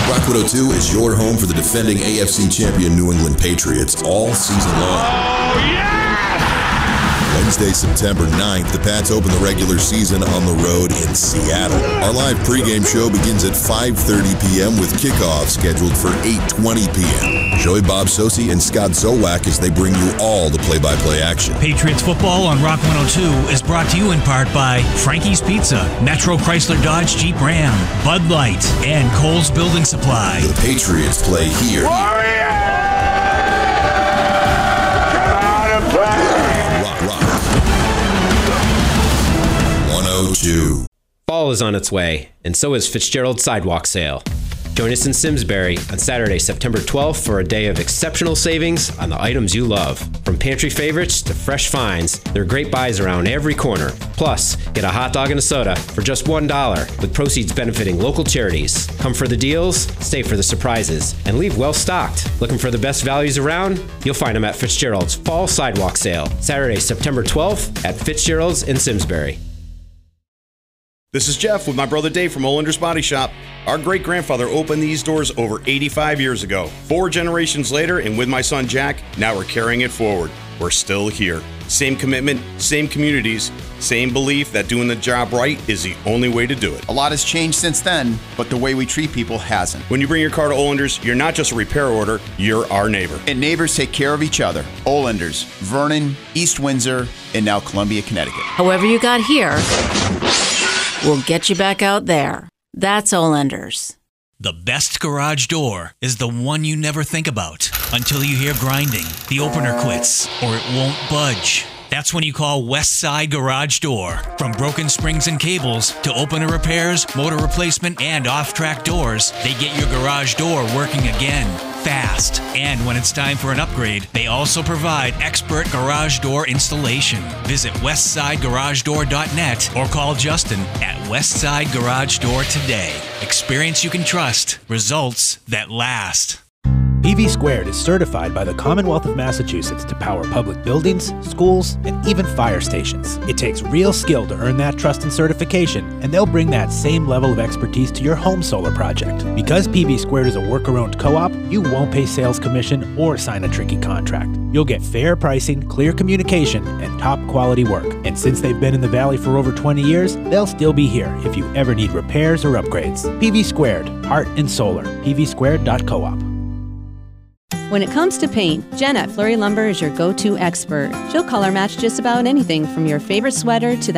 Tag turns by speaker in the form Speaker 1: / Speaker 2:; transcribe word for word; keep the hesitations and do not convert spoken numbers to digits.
Speaker 1: Rock one oh two is your home for the defending A F C champion New England Patriots all season long.
Speaker 2: Oh, yeah!
Speaker 1: Wednesday, September ninth, the Pats open the regular season on the road in Seattle. Our live pregame show begins at five thirty p.m. with kickoff scheduled for eight twenty p.m. Joey Bob Sosi and Scott Zolak as they bring you all the play-by-play action.
Speaker 3: Patriots football on Rock one oh two is brought to you in part by Frankie's Pizza, Metro Chrysler Dodge Jeep Ram, Bud Light, and Kohl's Building Supply.
Speaker 1: The Patriots play here.
Speaker 2: Warriors! Come on and play!
Speaker 1: Rock, rock. one oh two.
Speaker 4: Fall is on its way, and so is Fitzgerald's Sidewalk Sale. Join us in Simsbury on Saturday, September twelfth for a day of exceptional savings on the items you love. From pantry favorites to fresh finds, there are great buys around every corner. Plus, get a hot dog and a soda for just one dollar, with proceeds benefiting local charities. Come for the deals, stay for the surprises, and leave well stocked. Looking for the best values around? You'll find them at Fitzgerald's Fall Sidewalk Sale, Saturday, September twelfth at Fitzgerald's in Simsbury.
Speaker 5: This is Jeff with my brother Dave from Olender's Body Shop. Our great-grandfather opened these doors over eighty-five years ago. Four generations later, and with my son Jack, now we're carrying it forward. We're still here. Same commitment, same communities, same belief that doing the job right is the only way to do it.
Speaker 6: A lot has changed since then, but the way we treat people hasn't.
Speaker 5: When you bring your car to Olender's, you're not just a repair order, you're our neighbor.
Speaker 6: And neighbors take care of each other. Olender's, Vernon, East Windsor, and now Columbia, Connecticut.
Speaker 7: However you got here, we'll get you back out there. That's Olender's.
Speaker 3: The best garage door is the one you never think about until you hear grinding, the opener quits, or it won't budge. That's when you call Westside Garage Door. From broken springs and cables to opener repairs, motor replacement, and off-track doors, they get your garage door working again, fast. And when it's time for an upgrade, they also provide expert garage door installation. Visit westside garage door dot net or call Justin at Westside Garage Door today. Experience you can trust. Results that last.
Speaker 8: P V Squared is certified by the Commonwealth of Massachusetts to power public buildings, schools, and even fire stations. It takes real skill to earn that trust and certification, and they'll bring that same level of expertise to your home solar project. Because P V Squared is a worker-owned co-op, you won't pay sales commission or sign a tricky contract. You'll get fair pricing, clear communication, and top-quality work. And since they've been in the Valley for over twenty years, they'll still be here if you ever need repairs or upgrades. P V Squared, heart and solar. P V squared dot coop.
Speaker 9: When it comes to paint, Jen at Flurry Lumber is your go-to expert. She'll color match just about anything from your favorite sweater to the